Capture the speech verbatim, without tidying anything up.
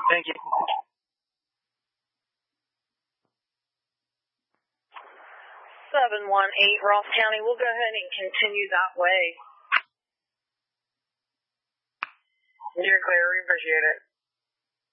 Thank you. seven one eight, Ross County. We'll go ahead and continue that way. You're clear. We appreciate it.